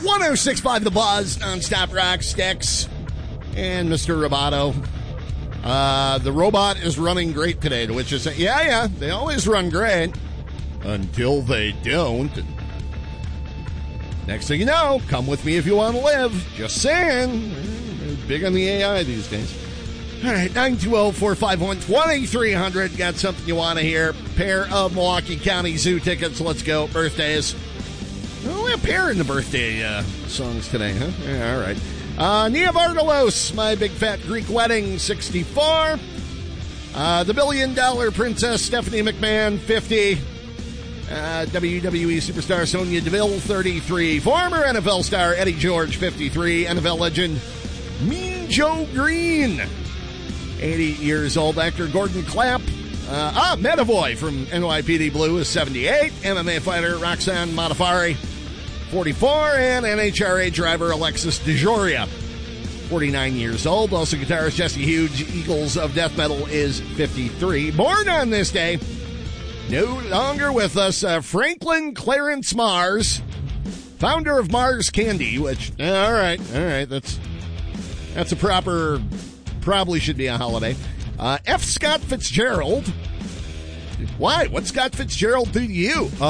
106.5 The Buzz, non-stop rock, Sticks, and Mr. Roboto. The robot is running great today, to which is say, yeah, they always run great until they don't. Next thing you know, come with me if you want to live. Just saying. Big on the AI these days. All right, 920-451-2300. Got something you want to hear. Pair of Milwaukee County Zoo tickets. Let's go. Birthdays. Only a pair in the birthday songs today, huh? Yeah, all right. Nia Vardalos, My Big Fat Greek Wedding, 64. The $1 billion Princess, Stephanie McMahon, 50. WWE superstar Sonya Deville, 33. Former NFL star Eddie George, 53. NFL legend Mean Joe Green, 80 years old. Actor Gordon Clapp. Medavoy from NYPD Blue is 78. MMA fighter Roxanne Modafferi, 44. And NHRA driver Alexis DeJoria, 49 years old. Also guitarist Jesse Hughes, Eagles of Death Metal, is 53. Born on this day, no longer with us, Franklin Clarence Mars, founder of Mars Candy, which, all right, that's a proper, probably should be a holiday. F. Scott Fitzgerald. Why? What Scott Fitzgerald do to you?